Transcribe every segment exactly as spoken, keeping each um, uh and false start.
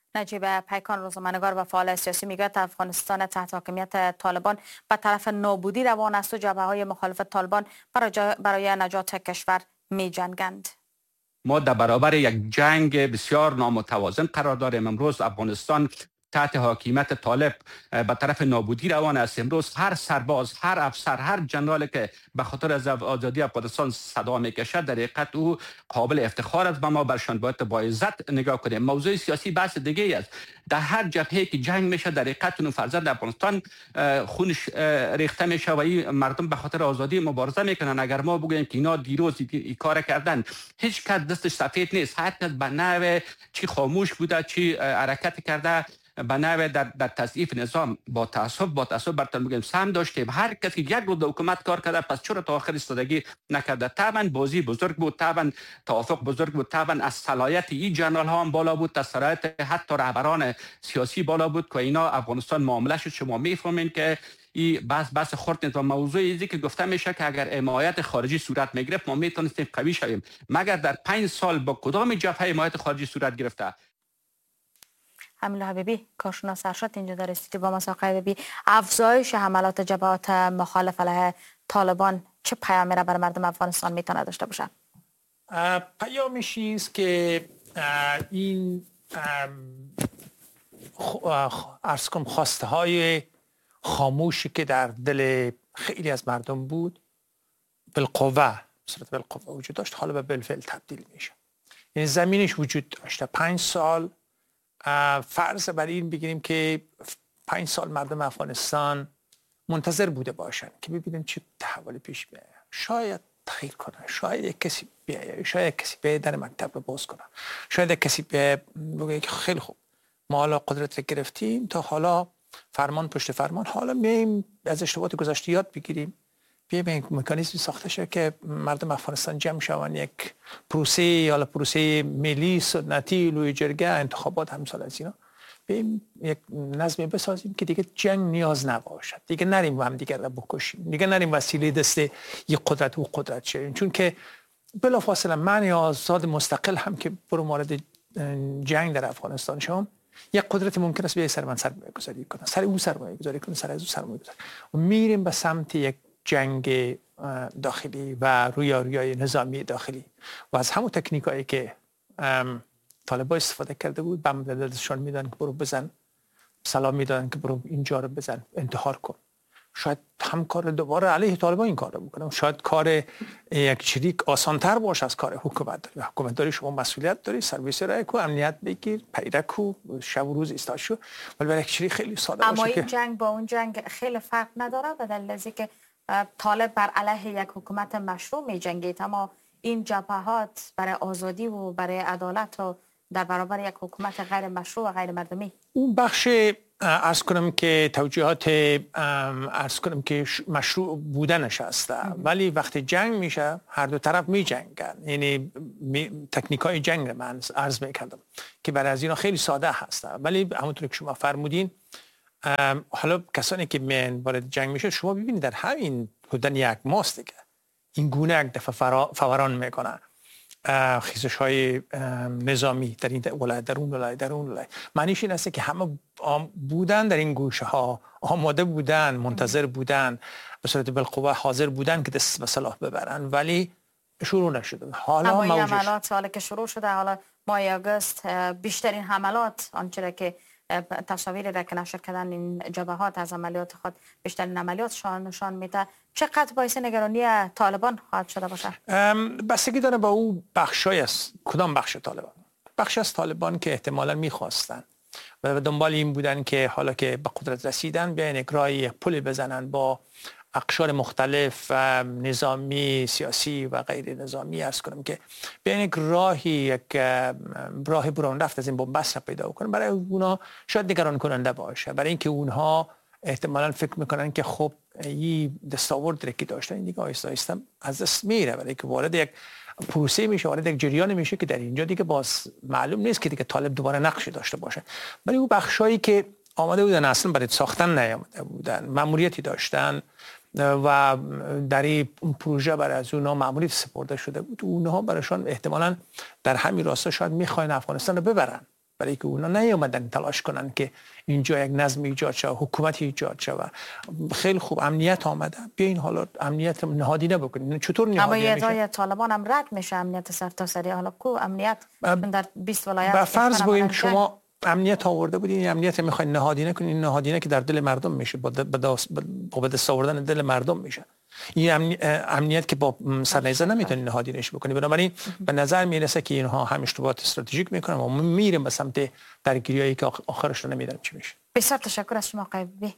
نجیب پیکان، روزنامه‌نگار و فعال سیاسی، میگوید افغانستان تحت حاکمیت طالبان به طرف نابودی روان است و جبهه‌های مخالف طالبان برای برای نجات کشور می‌جنگند. ما در برابر یک جنگ بسیار نامتوازن قرار داریم. امروز افغانستان تحت حاکمیت طالب به طرف نابودی روان است. امروز هر سرباز، هر افسر، هر جنرال که به خاطر از آزادی افغانستان صدا میکشد در حقیقت او قابل افتخار است و ما برشان باید با عزت نگاه کنیم. موضوع سیاسی بحث دیگه است. در هر جبهه که جنگ میشه در حقیقت اون فرزند افغانستان خونش ریخته میشه و این مردم به خاطر آزادی مبارزه میکنن. اگر ما بگوییم که اینا دیروز این کار کردن، هیچ کس دستش سفید نیست. هر کس به نوع چی خاموش بوده، چی حرکت کرده، به نوع در در تضعیف نظام با تعصب با تعصب برتر میگیم سهم داشتیم. هر کسی یک روز حکومت کار کرده، پس چرا تا آخر ایستادگی نکرده؟ طبعا بازی بزرگ بود، طبعا توافق بزرگ بود، طبعا از صلاحیت این جنرال ها هم بالا بود، از صلاحیت حتی رهبران سیاسی بالا بود که اینا افغانستان معامله شد. شما میفهمین که این بس بس خورد نیست. و موضوع ایزی که گفته میشه که اگر حمایت خارجی صورت میگرفت ما میتونستیم قوی شویم، مگر در پنج سال با کدام جبهه حمایت خارجی صورت گرفته؟ امیل حبیبی، کارشناس ارشد اینجا در استودیو با ما. آقای حبیبی، افزایش حملات جبهات مخالف علیه طالبان چه پیامی را برای مردم افغانستان میتونه داشته باشه؟ پیامش این است که این عرض کنم خواسته های خاموشی که در دل خیلی از مردم بود بالقوه صورت بالقوه وجود داشت، حالا به بالفعل تبدیل میشه. یعنی زمینش وجود داشته. پنج سال فرض بر این بگیریم که پنج سال مردم افغانستان منتظر بوده باشن که ببینیم چه تحولی پیش بیاید. شاید تغییر کنه، شاید یک کسی بیاید، شاید کسی بیاید در مکتب رو باز کنه، شاید یک کسی بیاید بگه که خیلی خوب ما حالا قدرت رو گرفتیم، تا حالا فرمان پشت فرمان، حالا میایم از اشتباهات گذشته یاد بگیریم، بیایم یک مکانیزمی ساخته شه که مردم افغانستان جمع شوند، یک پروسه یا پروسه ملی سنتی لوی جرگه انتخابات همسال از اینا، بیایم یک نظمی بسازیم که دیگه جنگ نیاز نباشد، دیگه نریم و هم دیگر رو بکشیم، دیگه نریم وسیله دست یک قدرت و قدرت شیم. چون که بلافاصله معنی آزاد مستقل هم که برو مورد جنگ در افغانستان شوم، یک قدرت ممکن است بیای سر من سرمایه گذاری کنه، سر او سرمایه گذاری کنه، سر از او سرمایه گذاری، و میریم به سمت یک جنگ داخلی و رویارویی نظامی داخلی و از همون تکنیکایی که طالبا استفاده کرده بود بم دلشون میدن که برو بزن، سلام میدن که برو اینجا رو بزن، انتحار کن. شاید هم کار دوباره علیه طالبان این کار رو بکنم، شاید کار یک چریک آسانتر باشه از کار حکومت داری. حکومت داری شما مسئولیت داری، سرویس رای کو، امنیت بگیر، پیدا کو، شب و روز ایستاد شو، ولی برای یک چریک خیلی ساده باشه. اما این که جنگ با اون جنگ خیلی فرق نداره، به دلیل اینکه طالب بر علیه یک حکومت مشروع می جنگید، اما این جبهات برای آزادی و برای عدالت و در برابر یک حکومت غیر مشروع و غیر مردمی. اون بخش عرض کنم که توجیهات عرض کنم که مشروع بودنش هسته، ولی وقتی جنگ میشه هر دو طرف می جنگن. یعنی تکنیکای جنگ من عرض میکردم که برای از اینا خیلی ساده هسته، ولی همونطور که شما فرمودین حالا کسانی که من وارد جنگ میشه، شما ببینید در همین حدود یک ماست دیگه این گونه یک دفعه فوران میکنن خیزش های نظامی در این ولایت، در اون ولایت، در اون ولایت. معنیش این است که همه بودن در این گوشه ها، آماده بودن، منتظر بودن، به صورت بالقوه حاضر بودن که دست به سلاح ببرن، ولی شروع نشده. حالا اما این حملات حالا که شروع شده، حالا ماه آگوست بیشترین حملات آنچه که تصاویری را که نشر کردن این جبهات از عملیات خود، بیشترین عملیاتشان نشان میده، چقدر باعث نگرانی طالبان خواهد شده باشه؟ بستگی داره با اون بخشای است. کدام بخش طالبان؟ بخش از طالبان که احتمالاً میخواستن و دنبال این بودن که حالا که به قدرت رسیدن بیان یک راهی پلی بزنن با اقشار مختلف نظامی، سیاسی و غیر نظامی، عرض کنم که بیان یک راهی یک راه برون رفت از این بنبست را پیدا کنن. برای اونها شاید نگران کننده باشه، برای اینکه اونها احتمالاً فکر میکنن که خب این دستاوردی که داشتن این دیگه آهسته آهسته از دست میره، برای اینکه وارد یک پروسه میشه، وارد یک جریان میشه که در اینجا دیگه باز معلوم نیست که دیگه طالب دوباره نقشی داشته باشه. برای اون بخشایی که آماده بودن اصلا برای ساختن نیامده بودن، ماموریتی داشتن و در این پروژه برای از اونها ماموریت سپرده شده بود، اونها برایشان احتمالاً در همین راستا شاید میخواین افغانستان رو ببرن برای که اونا نیومدن تلاش کنن که اینجا یک نظم ایجاد شود، حکومت ایجاد شود. خیلی خوب امنیت آمده، بیاین حالا امنیت نهادی نبکنین. چطور نهادی اما یه میشه؟ ادعای طالبان هم رد میشه امنیت سرتاسری. حالا کو امنیت در بیست ولایت با فرض بگیم شما امنیت آورده بودین، این امنیت میخواین نهادینه کنین، این نهادینه که در دل مردم میشه، با به دست آوردن دل مردم میشه. این امنی... امنیت که با سرنیزه نمیتونین نهادینش بکنی. بنابراین به نظر میرسه که اینها هم اشتباهات استراتژیک میکنن و ما میریم به سمت درگیریایی که آخرش رو نمیدونم چی میشه. بسیار تشکر از شما آقای بی.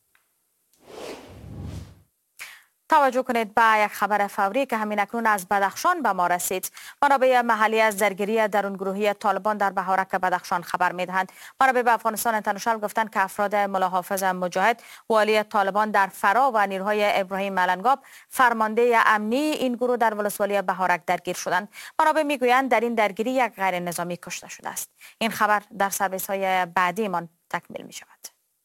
توجه کنید به یک خبر فوری که همین اکنون از بدخشان به ما رسید. منابع محلی از درگیری درونگروهی طالبان در بهارک بدخشان خبر میدهند. منابع به افغانستان اینترنشنال گفتند که افراد ملا حافظ مجاهد، والی طالبان در فرا و نیروهای ابراهیم ملنگاب، فرمانده امنی این گروه در ولسوالی بهارک درگیر شدند. منابع میگویند در این درگیری یک غیر نظامی کشته شده است. این خبر در سرویس های بعدی من تکمیل می شود.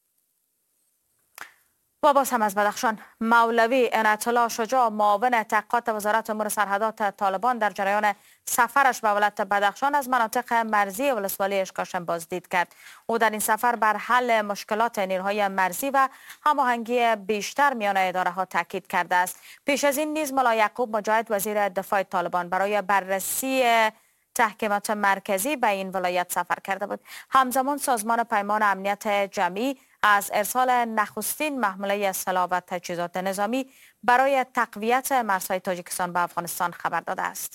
و باز هم از بدخشان، مولوی عنایت الله شجاع، معاون تحقیقات وزارت امور سرحدات طالبان، در جریان سفرش به ولایت بدخشان از مناطق مرزی ولسوالی اشکاشم بازدید کرد. او در این سفر بر حل مشکلات نیروهای مرزی و هماهنگی بیشتر میان اداره ها تاکید کرده است. پیش از این نیز ملا یعقوب مجاهد، وزیر دفاع طالبان، برای بررسی تحکیمات مرکزی به این ولایت سفر کرده بود. همزمان سازمان پیمان امنیت جمعی از ارسال نخستین محموله سلاح و تجهیزات نظامی برای تقویت مرزهای تاجیکستان به افغانستان خبر داده است.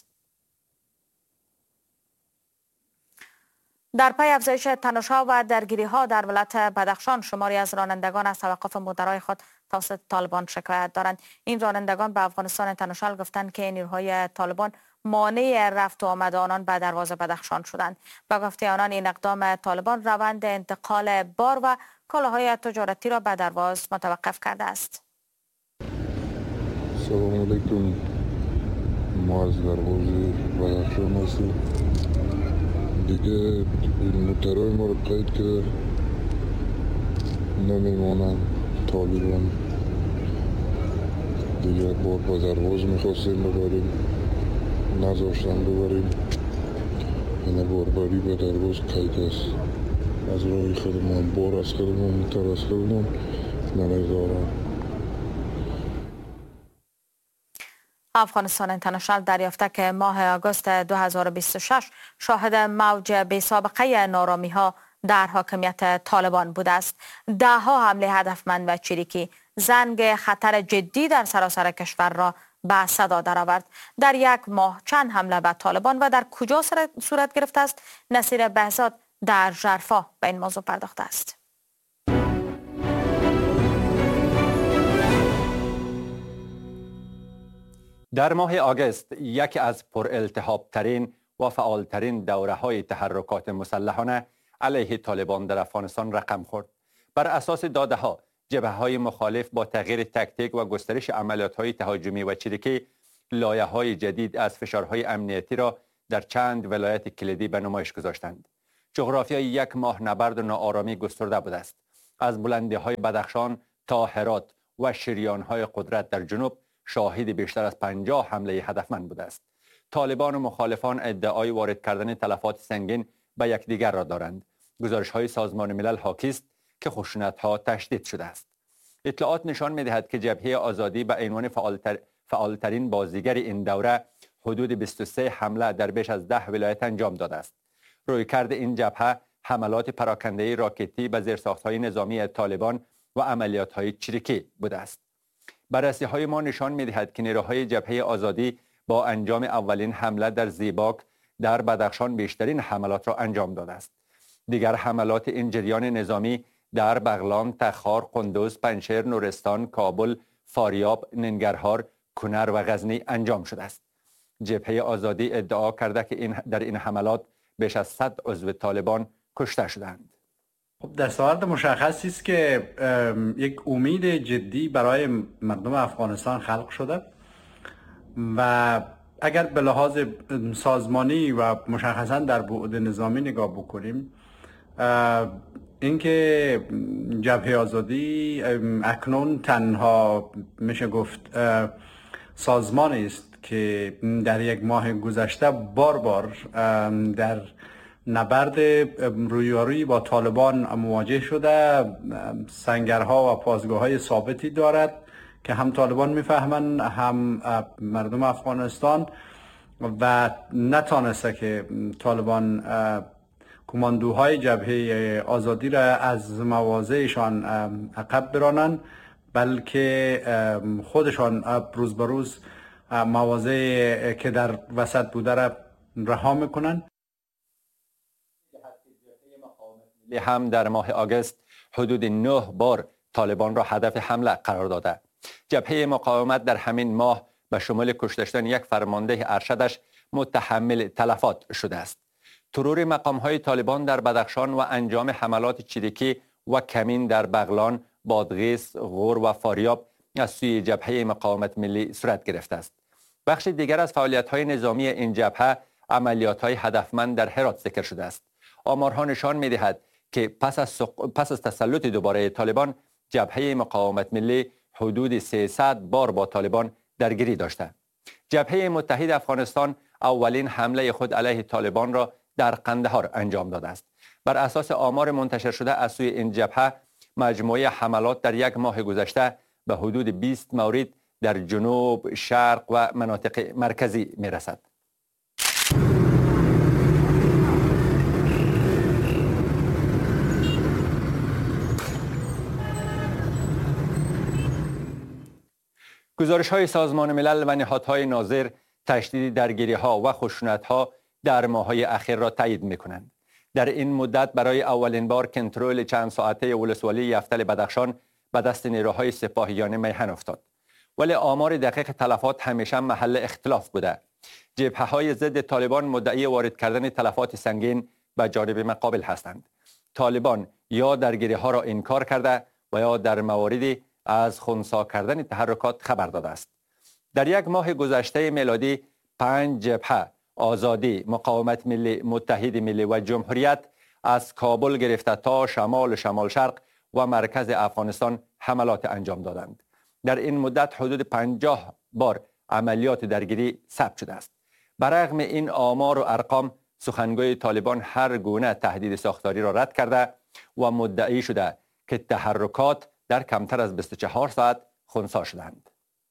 در پی افزایش تنش‌ها و درگیری‌ها در ولایت بدخشان، شماری از رانندگان از توقف مدرای خود توسط طالبان شکایت دارند. این رانندگان به افغانستان اینترنشنال گفتند که نیروهای طالبان مانع رفت و آمد آنان به دروازه بدخشان شدند. به گفته آنان این اقدام طالبان روند انتقال بار و کالاهای تجارتی را به درواز متوقف کرده است. سلام علیکم، ما از درواز بدخشان هستیم. دیگه موترهای ما رو قید کرده، نمیمانن طالبان. دیگه یک بار به درواز میخواستیم ببریم، نذاشتن ببریم. این باربری به درواز قید است. از راه خودمان، بار از خودمان، موتر از خودمان نمیذارن. افغانستان اینترنشنال دریافته که ماه آگوست دو هزار و بیست و شش شاهد موج بی سابقه نارامی ها در حاکمیت طالبان بوده است. ده ها حمله هدفمند و چریکی زنگ خطر جدی در سراسر کشور را به صدا درآورد. در یک ماه چند حمله به طالبان و در کجا صورت گرفته است؟ نصیر بهزاد در ژرفا به این موضوع پرداخته است. در ماه آگوست یکی از پرالتهاب ترین و فعال ترین دوره های تحرکات مسلحانه علیه طالبان در افغانستان رقم خورد. بر اساس داده ها، جبهه های مخالف با تغییر تکتیک و گسترش عملیات های تهاجمی و چریکی لایه های جدید از فشارهای امنیتی را در چند ولایت کلیدی به نمایش گذاشتند. جغرافیای یک ماه نبرد و ناآرامی گسترده بوده است. از بلندی های بدخشان تا هرات و شریان های قدرت در جنوب شاهد بیشتر از پنجاه حمله هدفمند بوده است. طالبان و مخالفان ادعای وارد کردن تلفات سنگین به یکدیگر را دارند. گزارش های سازمان ملل حاکی است که خشونت ها تشدید شده است. اطلاعات نشان می دهد که جبهه آزادی به عنوان فعالتر فعالترین بازیگر این دوره حدود بیست و سه حمله در بیش از ده ولایت انجام داده است. رویکرد این جبهه حملات پراکنده راکتی به زیرساخت‌های نظامی طالبان و عملیات‌های چریکی بوده است. بررسی‌های ما نشان می‌دهد که نیروهای جبهه آزادی با انجام اولین حمله در زیباک در بدخشان بیشترین حملات را انجام داده است. دیگر حملات این جریان نظامی در بغلان، تخار، قندوز، پنجشیر، نورستان، کابل، فاریاب، ننگرهار، کنر و غزنی انجام شده است. جبهه آزادی ادعا کرده که این در این حملات بیش از صد عضو طالبان کشته شدند. خب دستاورد مشخصی است که یک امید جدی برای مردم افغانستان خلق شده و اگر به لحاظ سازمانی و مشخصا در بعد نظامی نگاه بکنیم، اینکه جبهه آزادی اکنون تنها میشه گفت سازمانی است که در یک ماه گذشته بار بار در نبرد رویارویی با طالبان مواجه شده، سنگرها و پاسگاه‌های ثابتی دارد که هم طالبان میفهمن هم مردم افغانستان و نتانسته که طالبان کماندوهای جبهه آزادی را از مواضعشان عقب برانند، بلکه خودشان روز به روز مواضع که در وسط بوده را رها میکنند. هم در ماه آگوست حدود نه بار طالبان را هدف حمله قرار داده. جبهه مقاومت در همین ماه به شمول کشته شدن یک فرمانده ارشدش متحمل تلفات شده است. ترور مقام‌های طالبان در بدخشان و انجام حملات چریکی و کمین در بغلان، بادغیس، غور و فاریاب از سوی جبهه مقاومت ملی صورت گرفته است. بخش دیگر از فعالیت‌های نظامی این جبهه عملیات‌های هدفمند در هرات ذکر شده است. آمارها نشان می‌دهد که پس از سق... پس از تسلط دوباره طالبان، جبهه مقاومت ملی حدود سیصد بار با طالبان درگیری داشته. جبهه متحد افغانستان اولین حمله خود علیه طالبان را در قندهار انجام داده است. بر اساس آمار منتشر شده از سوی این جبهه، مجموعه حملات در یک ماه گذشته به حدود بیست مورد در جنوب، شرق و مناطق مرکزی می رسد. گزارش های سازمان ملل و نهادهای ناظر تشدید درگیری ها و خشونت ها در ماه‌های اخیر را تایید می کنند. در این مدت برای اولین بار کنترل چند ساعته ولسوالی یفتل بدخشان به دست نیروهای سپاهیان میهن افتاد. ولی آمار دقیق تلفات همیشه محل اختلاف بوده. جبهه‌های ضد طالبان مدعی وارد کردن تلفات سنگین به جانب مقابل هستند. طالبان یا درگیری ها را انکار کرده و یا در مواردی از خنثی کردن تحرکات خبر داده است. در یک ماه گذشته میلادی پنج جبهه، آزادی، مقاومت ملی، متحد ملی و جمهوریت از کابل گرفته تا شمال شمال شرق و مرکز افغانستان حملات انجام دادند. در این مدت حدود پنجاه بار عملیات درگیری ثبت شده است. برغم این آمار و ارقام، سخنگوی طالبان هر گونه تهدید ساختاری را رد کرده و مدعی شده که تحرکات در کمتر از بیست و چهار ساعت خنثی شدند.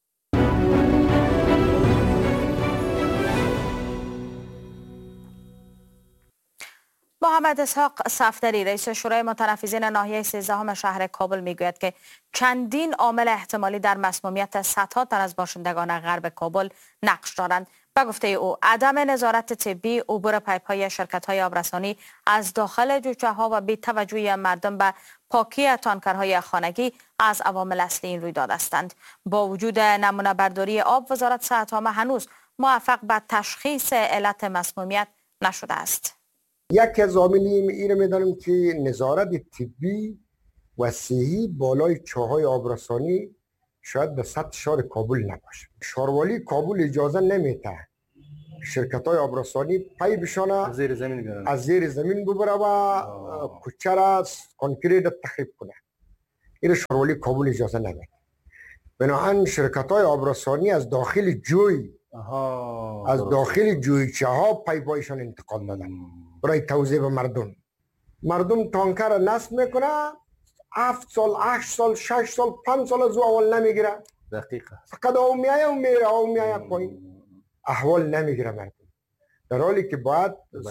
محمد اسحاق صفدری رئیس شورای متنفذین ناحیه سیزدهم شهر کابل میگوید که چندین عامل احتمالی در مسمومیت صدها تن از باشندگان غرب کابل نقش دارند. به گفته او عدم نظارت طبی، عبور پایپ‌های شرکت‌های آبرسانی از داخل جوجه‌ها و بی‌توجهی مردم به پاکی تانکرهای خانگی از عوامل اصلی این رویداد هستند. با وجود نمونه برداری آب، وزارت صحت‌عامه هنوز موفق به تشخیص علت مسمومیت نشده است. یکی از عاملین این رو میدانیم که نظارت طبی و صحی بالای چاهای آبرسانی شاید به سطح شهر کابل نباشه. شهروالی کابل اجازه نمیده شرکت های آبرسانی پای بشانه از زیر زمین از زیر زمین ببره و کوچه را کانکریت تخریب کنه. این شهروالی کابل اجازه نمیده. بنابراین شرکت های آبرسانی از داخل جوی آها. از داخل جویچه ها پایپایشان انتقال دادن برای توزیع به مردم. مردم تانکر را نصب میکنه، هفت سال، هشت سال، شش سال، پنج سال از او اول نمیگیره. دقیقه. فقط او میایه و میره، او میایه پایین. احوال نمیگیره مردم. در حالی که باید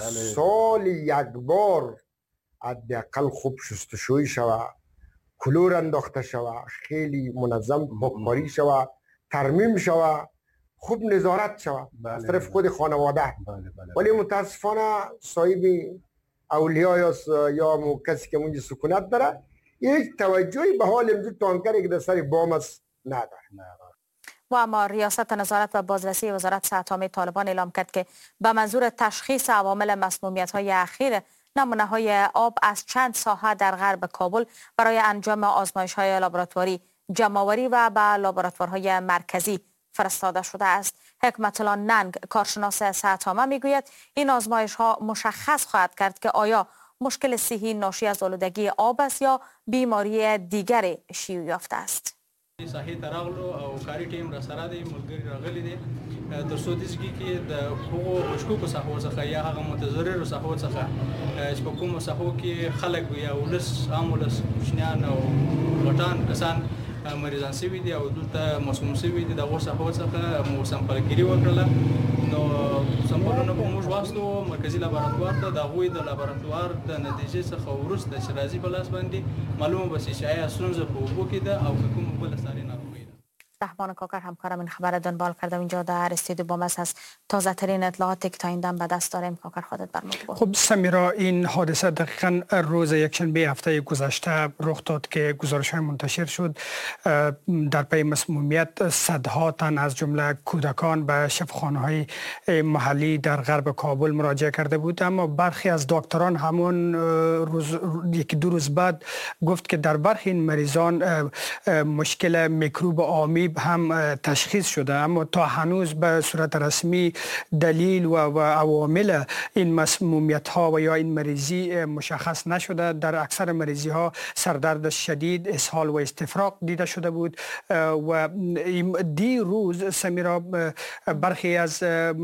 سال یک بار حداقل خوب شستشویی شوه، کلور انداخته شوه، خیلی منظم پاککاری شوه، ترمیم شوه، خوب نظارت شوه از طرف خود خانواده. بله بله. ولی متاسفانه صاحب اولیاء یا یا کسی که اونجا سکونت داره یک توجهی به حال امروز تانکری که در سر بام است نداره. و اما ریاست نظارت و بازرسی وزارت صحت‌عامه طالبان اعلام کرد که به منظور تشخیص عوامل مسمومیت‌های اخیر نمونه‌های آب از چند ساحه در غرب کابل برای انجام آزمایش‌های لابراتواری جمع‌آوری و به لابراتوارهای مرکزی فرستاده شده است. حکمت الله ننگ کارشناس صحت‌عامه میگوید این آزمایش‌ها مشخص خواهد کرد که آیا مشکل صحی ناشی از آلودگی آب است یا بیماری دیگری شیوع یافته است. صحیح تراغلو او کاری ټیم را سره دی ملګری راغلی دی تر څو د ځګي کې د هغو مشکوکو ساحو څخه یا هغه متضررو ساحو څخه چې په کومو ساحو کې خلک یا ولس عام ولس کوچنیان او غټان کسان مریضان شوي دي او دلته مسموم شوي دي دغو ساحو څخه مو سمپلګري وکړله نو سمپلونه به موږ واستو مرکزي لابراتوار ته د هغوی د لابراتوار د نتیجې څخه وروسته چې راځي په لاس باندې معلومه به شي چې آیا ستونزه په اوبو کې ده او که کومه بله ساري ناروغي ده. رحمان کاکر همکارم این خبر دنبال کردم اینجا در استودیو با مس از تازه ترین اطلاعاتی که تا این دم به دست داریم. کاکر خودت برمون. خب سمیرا، این حادثه دقیقاً روز یکشنبه هفته گذشته رخ داد که گزارش‌های منتشر شد در پی مسمومیت صدها تن از جمله کودکان به شفاخانه‌های محلی در غرب کابل مراجعه کرده بود، اما برخی از دکتران همون روز یک دو روز بعد گفت که در برخی این مریضان مشکل میکروب آمیب هم تشخیص شده، اما تا هنوز به صورت رسمی دلیل و, و عوامل این مسمومیت ها و یا این مریضی مشخص نشده. در اکثر مریضی ها سردرد شدید، اسهال و استفراغ دیده شده بود و دی روز سمیرا برخی از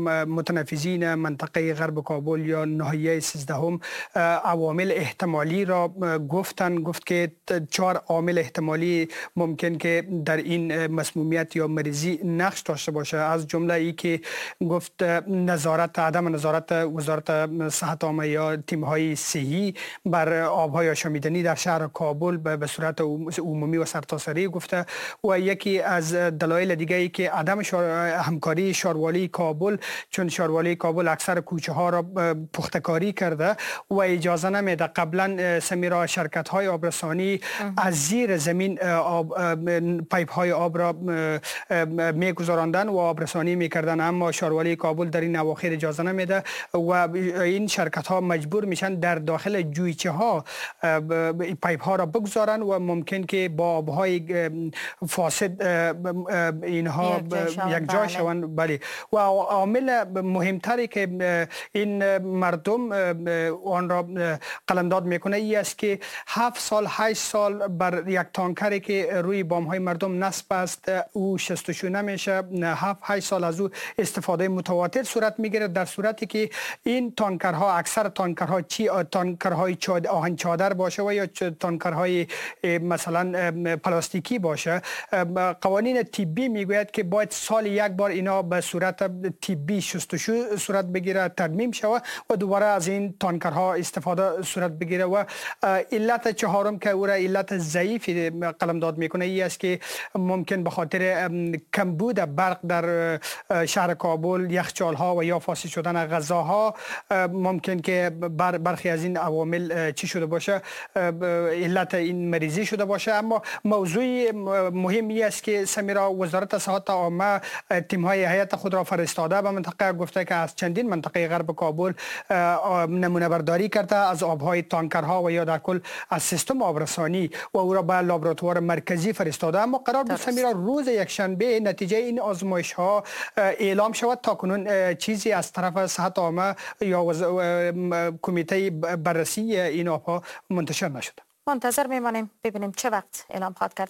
متنفذین منطقه غرب کابل یا ناحیه سیزدهم عوامل احتمالی را گفتن، گفت که چهار عامل احتمالی ممکن که در این مسمومیت یا مریضی نقش داشته باشه، از جمله ای که گفت نظارت عدم نظارت وزارت صحت عامه یا تیم‌های صحی بر آب‌های آشامیدنی در شهر کابل به صورت عمومی و سرتاسری گفته و یکی از دلایل دیگه ای که عدم شار... همکاری شاروالی کابل، چون شاروالی کابل اکثر کوچه ها را پختکاری کرده و اجازه نمیده. قبلا سمیرا شرکت های آبرسانی از زیر زمین آب پایپ های آب را میگذراندن و آبرسانی میکردن، اما شاروالی کابل در این اواخر اجازه نمیده و این شرکت ها مجبور میشن در داخل جویچه ها پایپ ها را بگذارن و ممکن که با آبهای فاسد اینها یک جا شوند. بله، و عامل مهمتری که این مردم آن را قلمداد میکنه ای است که هفت سال هشت سال بر یک تانکری که روی بام های مردم نصب است او شستشو نمیشه، هفت هشت سال از او استفاده متواتر صورت میگیره، در صورتی که این تانکرها اکثر تانکرها چی تانکرهای آهن چادر باشه و یا تانکرهای مثلا پلاستیکی باشه. قوانین طبی میگوید که باید سال یک بار اینا به صورت طبی شستشو صورت بگیره، ترمیم شود و دوباره از این تانکرها استفاده صورت بگیره. و علت چهارم که او را علت ضعیف قلمداد میکنه ای است که ممکن به خاطر کمبود برق در شهر کابل، یخچال ها و یا فاسد شدن غذاها ممکن که بر برخی از این عوامل چی شده باشه، علت این مریضی شده باشه. اما موضوع مهمی است که سمیرا وزارت صحت عامه تیم های هیئت خود را فرستاده به منطقه، گفته که از چندین منطقه غرب کابل نمونه برداری کرده از آبهای تانکرها و یا در کل از سیستم آبرسانی و او را به لابراتوار مرکزی فرستاده. اما قرار بود سمیرا روز یکشنبه نتیجه این آزمایش ها اعلام شود، تا کنون چیزی از طرف صحت عامه یا کمیته بررسی این آبها منتشر نشده. منتظر میمانیم ببینیم چه وقت اعلام خواهد کرد.